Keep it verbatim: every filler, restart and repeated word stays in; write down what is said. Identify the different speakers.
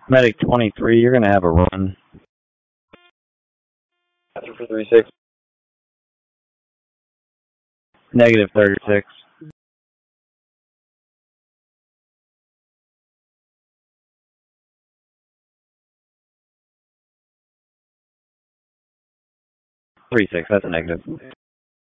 Speaker 1: Medic twenty-three, you're going to have a run.
Speaker 2: After for three six.
Speaker 1: Negative thirty-six. Three six, that's a negative.